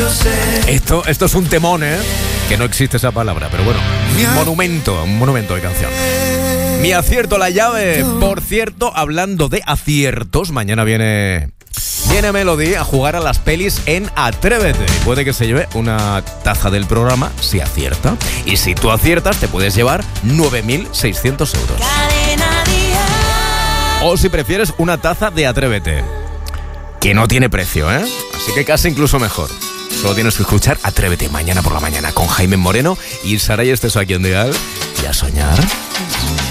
Esto es un temón, que no existe esa palabra, pero bueno, un monumento de canción. Mi acierto a la llave. Por cierto, hablando de aciertos, mañana viene Melody a jugar a las pelis en Atrévete. Puede que se lleve una taza del programa si acierta. Y si tú aciertas, te puedes llevar 9.600 euros. O si prefieres, una taza de Atrévete, que no tiene precio, así que casi incluso mejor. Solo tienes que escuchar Atrévete mañana por la mañana con Jaime Moreno y Saray Esteso aquí en Dial. Y a soñar.